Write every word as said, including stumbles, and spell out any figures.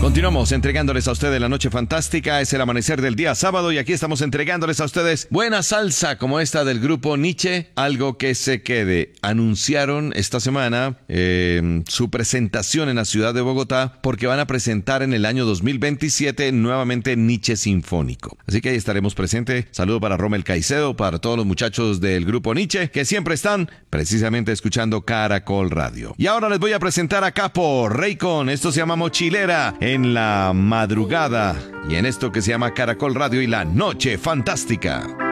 Continuamos entregándoles a ustedes la noche fantástica, es el amanecer del día sábado y aquí estamos entregándoles a ustedes buena salsa como esta del grupo Nietzsche, algo que se quede. Anunciaron esta semana eh, su presentación en la ciudad de Bogotá porque van a presentar en el año dos mil veintisiete nuevamente Nietzsche Sinfónico. Así que ahí estaremos presentes. Saludo para Rommel Caicedo, para todos los muchachos del grupo Nietzsche que siempre están precisamente escuchando Caracol Radio. Y ahora les voy a presentar a Capo, Raycon, esto se llama Mochilera. En la madrugada y en esto que se llama Caracol Radio y la Noche Fantástica.